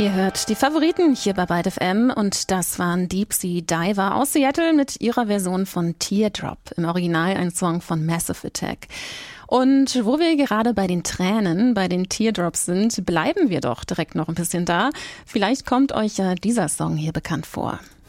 Ihr hört die Favoriten hier bei Byte FM und das waren Deep Sea Diver aus Seattle mit ihrer Version von Teardrop, im Original ein Song von Massive Attack. Und wo wir gerade bei den Tränen, bei den Teardrops sind, bleiben wir doch direkt noch ein bisschen da. Vielleicht kommt euch ja dieser Song hier bekannt vor.